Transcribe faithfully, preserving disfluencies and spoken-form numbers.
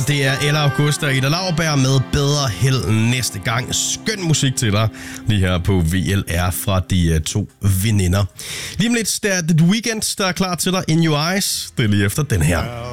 Det er Ella Augusta og Ida Lauerberg med Bedre Held næste gang. Skøn musik til dig lige her på V L R fra de uh, to veninder. Lige om lidt, der er The Weeknd, der er klar til dig. In Your Eyes. Det er lige efter den her.